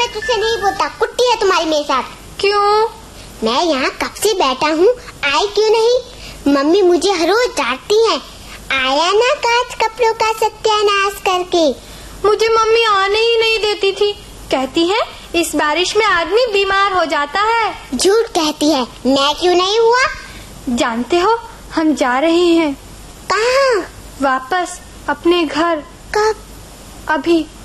मैं तुझसे नहीं बोलता, कुट्टी है तुम्हारी मेरे साथ। क्यों? मैं यहाँ कब से बैठा हूँ, आई क्यों नहीं? मम्मी मुझे हर रोज डांटती है, आया ना कांच कपड़ों का सत्यानाश करके। मुझे मम्मी आने ही नहीं देती थी, कहती है इस बारिश में आदमी बीमार हो जाता है। झूठ कहती है, मैं क्यों नहीं हुआ? जानते हो हम जा रहे हैं। कहाँ? वापस अपने घर। कब? अभी।